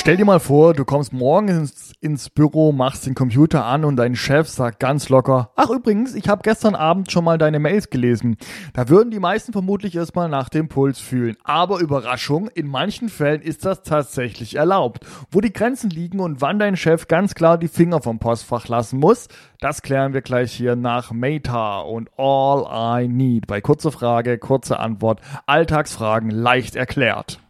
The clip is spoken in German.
Stell dir mal vor, du kommst morgens ins Büro, machst den Computer an und dein Chef sagt ganz locker: Ach übrigens, ich habe gestern Abend schon mal deine Mails gelesen. Da würden die meisten vermutlich erstmal nach dem Puls fühlen. Aber Überraschung, in manchen Fällen ist das tatsächlich erlaubt. Wo die Grenzen liegen und wann dein Chef ganz klar die Finger vom Postfach lassen muss, das klären wir gleich hier nach Meta und All I Need. Bei kurze Frage, kurze Antwort, Alltagsfragen leicht erklärt.